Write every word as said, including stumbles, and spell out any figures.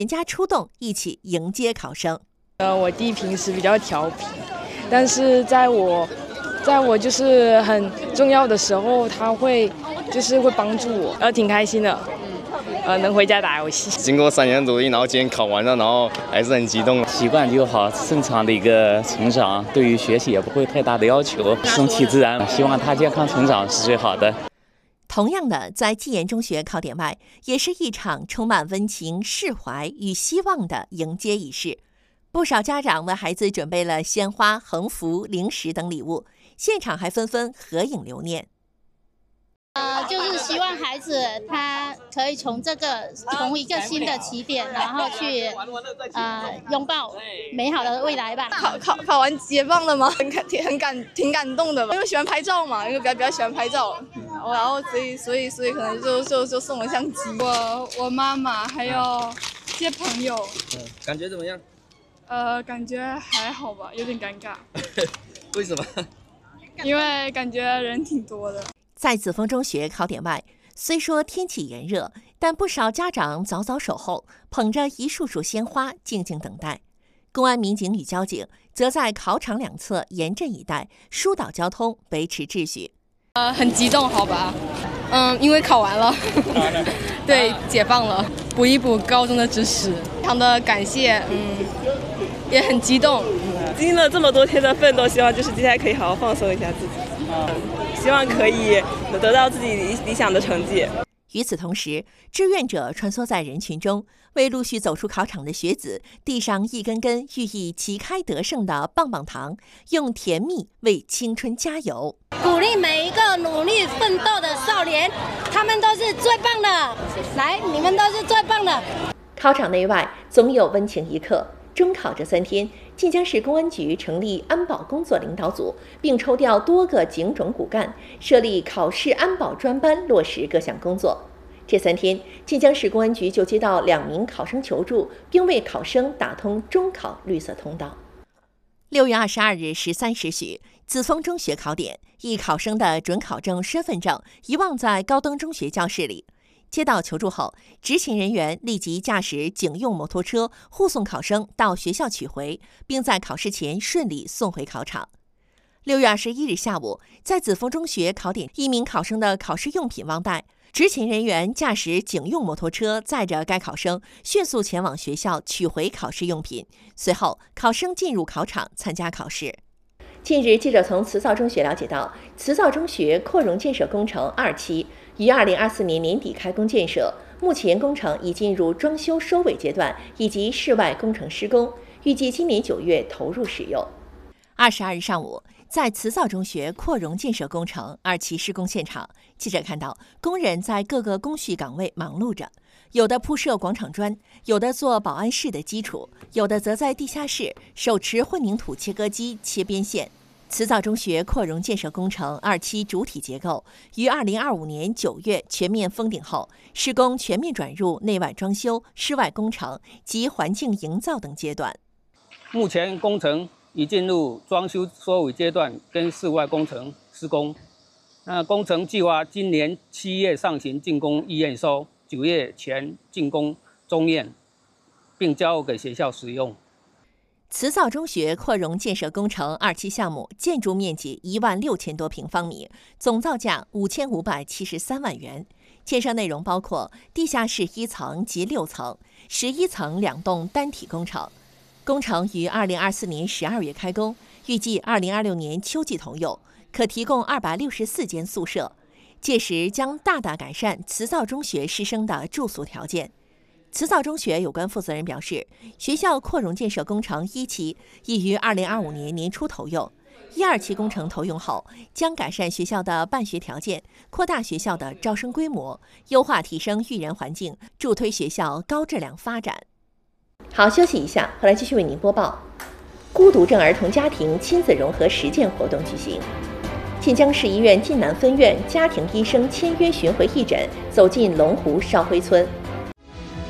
全家出动一起迎接考生。 呃，我弟平时比较调皮，但是在我，在我就是很重要的时候，他会就是会帮助我，呃，挺开心的。呃，能回家打游戏。 经过三年努力，然后今天考完了，然后还是很激动。 习惯就好，正常的一个成长，对于学习也不会太大的要求，顺其自然。希望他健康成长是最好的。 同样的，在基研中学考点外，也是一场充满温情、释怀与希望的迎接仪式。不少家长为孩子准备了鲜花、横幅、零食等礼物，现场还纷纷合影留念。 呃，就是希望孩子他可以从这个从一个新的起点，然后去呃拥抱美好的未来吧。 考考考完解放了吗？很感挺很感挺感动的吧，因为喜欢拍照嘛，因为比较比较喜欢拍照，然后所以所以所以可能就就就送了相机。 我我妈妈还有些朋友， 嗯，感觉怎么样？ 呃，感觉还好吧，有点尴尬。 为什么？ 因为感觉人挺多的。 在紫峰中学考点外，虽说天气炎热，但不少家长早早守候，捧着一束束鲜花，静静等待。公安民警与交警则在考场两侧严阵以待，疏导交通，维持秩序。 呃，很激动，好吧？嗯，因为考完了，对，解放了，补一补高中的知识，非常的感谢，嗯，也很激动。 经历了这么多天的奋斗，希望就是接下来可以好好放松一下自己。希望可以得到自己理理想的成绩。 与此同时，志愿者穿梭在人群中，为陆续走出考场的学子递上一根根寓意旗开得胜的棒棒糖，用甜蜜为青春加油， 鼓励每一个努力奋斗的少年，他们都是最棒的。来，你们都是最棒的。 考场内外总有温情一刻。中考这三天，晋江市公安局成立安保工作领导组，并抽调多个警种骨干，设立考试安保专班，落实各项工作。这三天，晋江市公安局就接到两名考生求助，并为考生打通中考绿色通道。六月二十二日十三时许，紫峰中学考点，一考生的准考证、身份证遗忘在高登中学教室里。接到求助后，执勤人员立即驾驶警用摩托车护送考生到学校取回，并在考试前顺利送回考场。六月二十一日下午，在紫峰中学考点，一名考生的考试用品忘带，执勤人员驾驶警用摩托车载着该考生迅速前往学校取回考试用品。随后，考生进入考场参加考试。近日，记者从慈灶中学了解到，慈灶中学扩容建设工程二期于二零二四年年底开工建设，目前工程已进入装修收尾阶段以及室外工程施工，预计今年九月投入使用。二十二日上午，在慈灶中学扩容建设工程二期施工现场，记者看到工人在各个工序岗位忙碌着，有的铺设广场砖，有的做保安室的基础，有的则在地下室手持混凝土切割机切边线。慈灶中学扩容建设工程二期主体结构于二零二五年九月全面封顶后，施工全面转入内外装修、室外工程及环境营造等阶段。 目前工程已进入装修收尾阶段跟室外工程施工。那工程计划今年七月上旬竣工预验收，九月前竣工中验，并交给学校使用。 慈灶中学扩容建设工程二期项目建筑面积一万六千多平方米，总造价五千五百七十三万元。建设内容包括地下室一层及六层、十一层两栋单体工程。工程于二零二四年十二月开工，预计二零二六年秋季投用，可提供二百六十四间宿舍，届时将大大改善慈灶中学师生的住宿条件。慈灶中学有关负责人表示，学校扩容建设工程一期已于二零二五年年初投用，一二期工程投用后，将改善学校的办学条件，扩大学校的招生规模，优化提升育人环境，助推学校高质量发展。好，休息一下，后来继续为您播报。孤独症儿童家庭亲子融合实践活动举行。晋江市医院晋南分院家庭医生签约巡回义诊走进龙湖邵辉村。